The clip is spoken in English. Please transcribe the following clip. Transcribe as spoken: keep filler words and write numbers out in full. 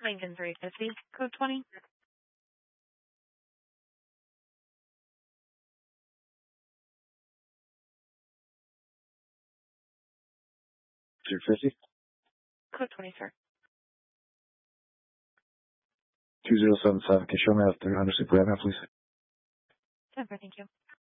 Lincoln three fifty, code twenty. three fifty? Code twenty, sir. two zero seven seven. Can you show me out three hundred Super Batman, please? Denver, thank you.